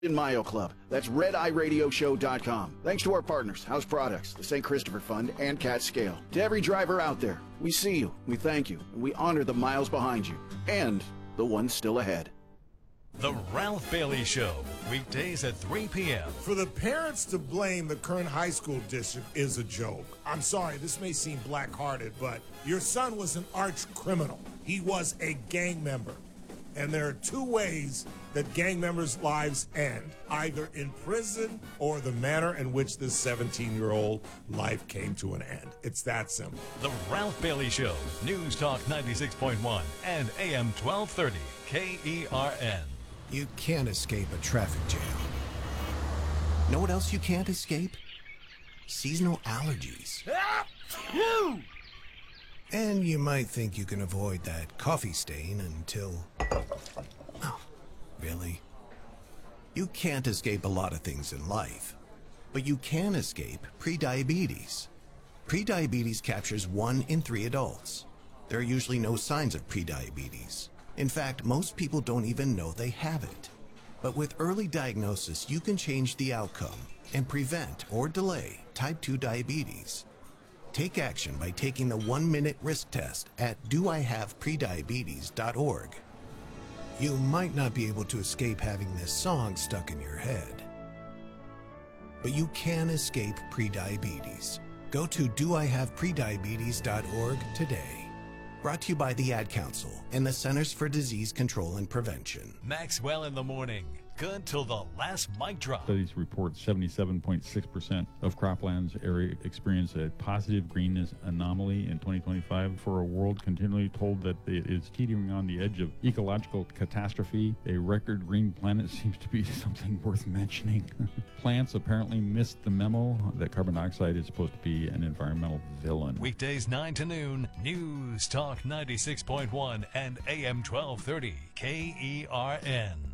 in Mayo Club. That's RedEyeRadioShow.com. Thanks to our partners, House Products, the St. Christopher Fund, and Cat Scale. To every driver out there, we see you, we thank you, and we honor the miles behind you, and the ones still ahead. The Ralph Bailey Show, weekdays at 3 p.m. For the parents to blame the current high school district is a joke. I'm sorry, this may seem black-hearted, but your son was an arch criminal. He was a gang member. And there are two ways that gang members' lives end, either in prison or the manner in which this 17-year-old life came to an end. It's that simple. The Ralph Bailey Show, News Talk 96.1 and AM 1230, KERN. You can't escape a traffic jam. Know what else you can't escape? Seasonal allergies. And you might think you can avoid that coffee stain until... Oh, really? You can't escape a lot of things in life, but you can escape prediabetes. Prediabetes captures 1 in 3 adults. There are usually no signs of prediabetes. In fact, most people don't even know they have it. But with early diagnosis, you can change the outcome and prevent or delay type 2 diabetes. Take action by taking the 1-minute risk test at doihaveprediabetes.org. You might not be able to escape having this song stuck in your head, but you can escape prediabetes. Go to doihaveprediabetes.org today. Brought to you by the Ad Council and the Centers for Disease Control and Prevention. Maxwell in the morning. Good till the last mic drop. Studies report 77.6% of croplands area experience a positive greenness anomaly in 2025 for a world continually told that it is teetering on the edge of ecological catastrophe. A record green planet seems to be something worth mentioning. Plants apparently missed the memo that carbon dioxide is supposed to be an environmental villain. Weekdays 9 to noon, News Talk 96.1 and AM 1230, KERN.